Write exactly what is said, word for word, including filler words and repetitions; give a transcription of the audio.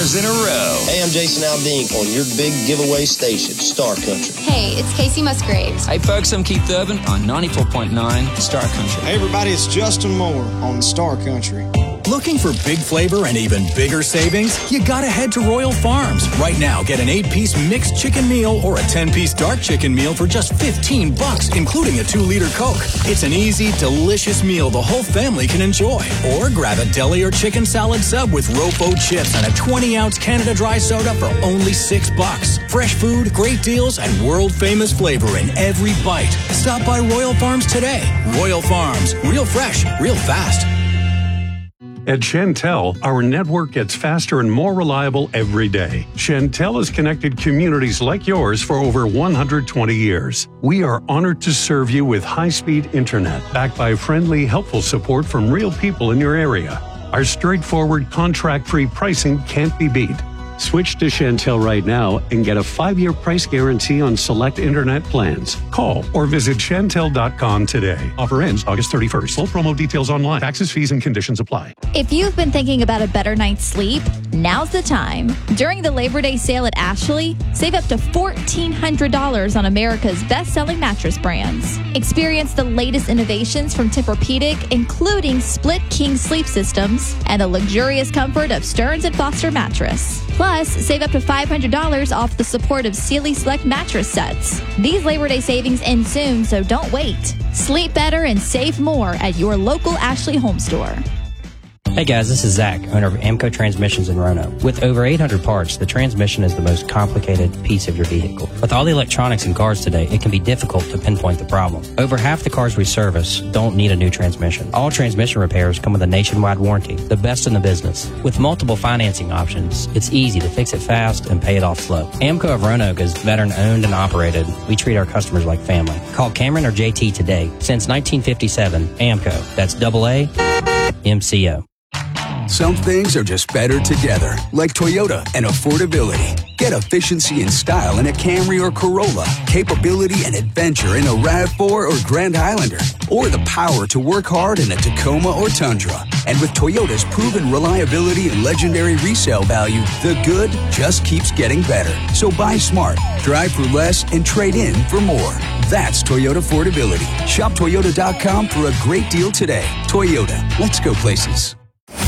years in a row. Hey, I'm Jason Aldean on your big giveaway station, Star Country. Hey, it's Casey Musgraves. Hey, folks, I'm Keith Urban on ninety-four point nine Star Country. Hey, everybody, it's Justin Moore on Star Country. Looking for big flavor and even bigger savings? You gotta head to Royal Farms. Right now, get an eight-piece mixed chicken meal or a ten-piece dark chicken meal for just fifteen bucks, including a two-liter Coke. It's an easy, delicious meal the whole family can enjoy. Or grab a deli or chicken salad sub with Rofo chips and a twenty-ounce Canada Dry soda for only six bucks. Fresh food, great deals, and world-famous flavor in every bite. Stop by Royal Farms today. Royal Farms. Real fresh, real fast. At Shentel, our network gets faster and more reliable every day. Shentel has connected communities like yours for over one hundred twenty years. We are honored to serve you with high-speed internet, backed by friendly, helpful support from real people in your area. Our straightforward, contract-free pricing can't be beat. Switch to Shentel right now and get a five-year price guarantee on select internet plans. Call or visit Shentel dot com today. Offer ends August thirty-first. Full promo details online. Taxes, fees, and conditions apply. If you've been thinking about a better night's sleep, now's the time. During the Labor Day sale at Ashley, save up to fourteen hundred dollars on America's best-selling mattress brands. Experience the latest innovations from Tempur-Pedic, including split king sleep systems and the luxurious comfort of Stearns and Foster mattress. Plus, save up to five hundred dollars off the support of Sealy Select mattress sets. These Labor Day savings end soon, so don't wait. Sleep better and save more at your local Ashley Home Store. Hey guys, this is Zach, owner of Amco Transmissions in Roanoke. With over eight hundred parts, the transmission is the most complicated piece of your vehicle. With all the electronics in cars today, it can be difficult to pinpoint the problem. Over half the cars we service don't need a new transmission. All transmission repairs come with a nationwide warranty, the best in the business. With multiple financing options, it's easy to fix it fast and pay it off slow. Amco of Roanoke is veteran owned and operated. We treat our customers like family. Call Cameron or J T today. Since nineteen fifty-seven, Amco. That's double A M C O. Some things are just better together, like Toyota and affordability. Get efficiency and style in a Camry or Corolla, capability and adventure in a RAV four or Grand Highlander, or the power to work hard in a Tacoma or Tundra. And with Toyota's proven reliability and legendary resale value, the good just keeps getting better. So buy smart, drive for less, and trade in for more. That's Toyota affordability. Shop Toyota dot com for a great deal today. Toyota, let's go places.